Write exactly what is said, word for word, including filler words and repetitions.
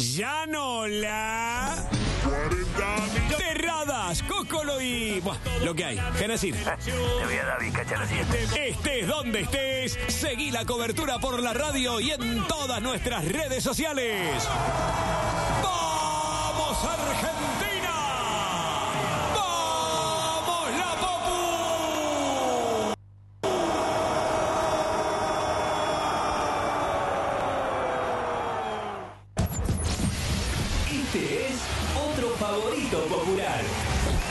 Llanola, Terradas, Cocolo y... Buah, lo que hay, Genacir. Te voy a dar bizcacha la siguiente. Estés donde estés, seguí la cobertura por la radio y en todas nuestras redes sociales. ¡Vamos, Argentina! ¡Vamos, la Popu! Este es otro favorito popular.